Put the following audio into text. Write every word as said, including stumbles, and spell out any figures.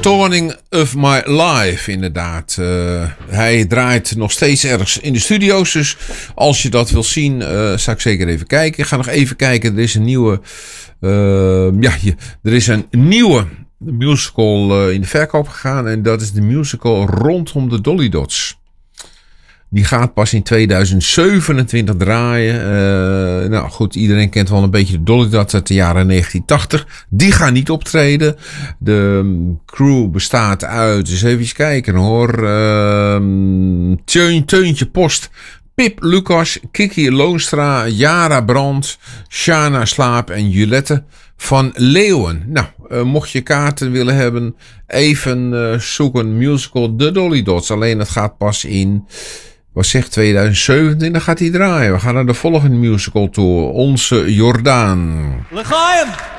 Turning of My Life, inderdaad. Uh, hij draait nog steeds ergens in de studio's. Dus als je dat wil zien, uh, zou ik zeker even kijken. Ik ga nog even kijken. Er is een nieuwe... Uh, ja, je, er is een nieuwe musical uh, in de verkoop gegaan. En dat is de musical rondom de Dolly Dots. Die gaat pas in tweeduizend zevenentwintig draaien. Uh, nou goed, iedereen kent wel een beetje de Dolly Dots uit de jaren negentien tachtig. Die gaan niet optreden. De crew bestaat uit, eens even kijken hoor. Uh, Teun, Teuntje Post, Pip Lucas, Kiki Loonstra, Jara Brandt, Shana Slaap en Julette van Leeuwen. Nou, uh, mocht je kaarten willen hebben, even uh, zoeken musical The Dolly Dots. Alleen het gaat pas in... Wat zegt tweeduizend zeventien, dan gaat hij draaien. We gaan naar de volgende musical toe. Onze Jordaan. L'chaim!